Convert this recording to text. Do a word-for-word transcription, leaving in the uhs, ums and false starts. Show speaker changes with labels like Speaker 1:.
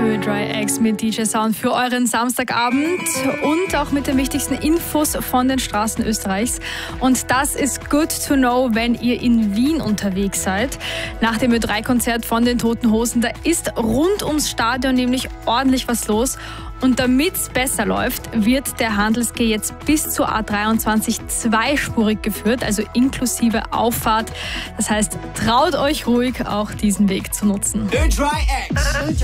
Speaker 1: Ö-Dry X mit D J Sound für euren Samstagabend und auch mit den wichtigsten Infos von den Straßen Österreichs. Und das ist good to know, wenn ihr in Wien unterwegs seid. Nach dem Ö drei Konzert von den Toten Hosen, da ist rund ums Stadion nämlich ordentlich was los. Und damit es besser läuft, wird der Handelsquai jetzt bis zur A dreiundzwanzig zweispurig geführt, also inklusive Auffahrt. Das heißt, traut euch ruhig, auch diesen Weg zu nutzen.
Speaker 2: Ö drei X